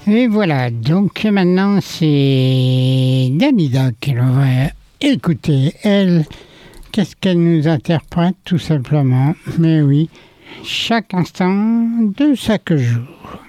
Et voilà, donc maintenant c'est Dalida que l'on va écouter. Elle, qu'est-ce qu'elle nous interprète tout simplement? Mais oui, chaque instant de chaque jour.